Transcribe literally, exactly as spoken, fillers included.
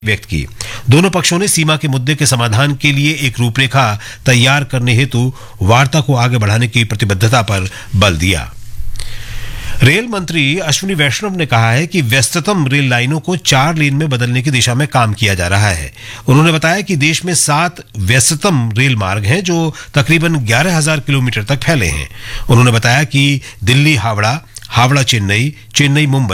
व्यक्त की। दोनों पक्षों ने सीमा के मुद्दे के समाधान के लिए एक रूपरेखा तैयार करने हेतु वार्ता को आगे बढ़ाने की प्रतिबद्धता पर बल दिया। रेल मंत्री अश्विनी वैष्णव ने कहा है कि व्यस्ततम रेल लाइनों को चार लेन में बदलने की दिशा में काम किया जा रहा है। उन्होंने बताया कि देश में सात व्यस्ततम रेल मार्ग हैं जो तकरीबन ग्यारह हजार किलोमीटर तक फैले हैं। उन्होंने बताया कि दिल्ली हावड़ा, हावड़ा चेन्नई, चेन्नई मुंबई